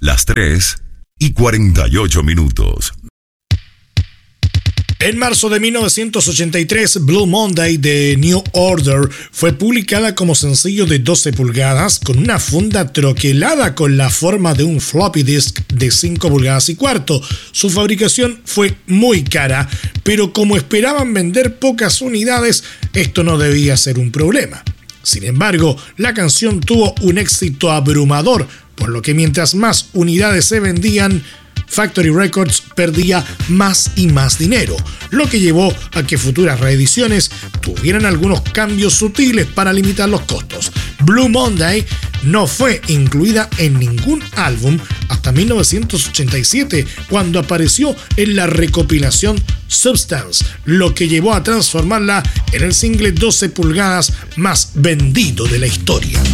las 3:48. En marzo de 1983, Blue Monday de New Order fue publicada como sencillo de 12 pulgadas con una funda troquelada con la forma de un floppy disk de 5 pulgadas y cuarto. Su fabricación fue muy cara, pero como esperaban vender pocas unidades, esto no debía ser un problema. Sin embargo, la canción tuvo un éxito abrumador, por lo que mientras más unidades se vendían, Factory Records perdía más y más dinero, lo que llevó a que futuras reediciones tuvieran algunos cambios sutiles para limitar los costos. Blue Monday no fue incluida en ningún álbum hasta 1987, cuando apareció en la recopilación Substance, lo que llevó a transformarla en el single 12 pulgadas más vendido de la historia.